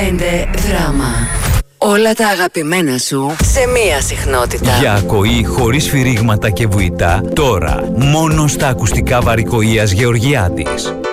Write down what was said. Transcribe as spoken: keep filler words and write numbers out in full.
πέντε δράμα. Όλα τα αγαπημένα σου σε μία συχνότητα. Για ακοή χωρίς σφυρίγματα και βουητά, τώρα μόνο στα ακουστικά Βαρικοΐας Γεωργιάδης.